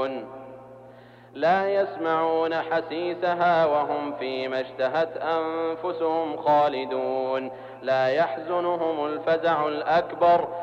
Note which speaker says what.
Speaker 1: يعملون لا يسمعون حسيسها وهم فيما اشتهت أنفسهم خالدون لا يحزنهم الفزع الأكبر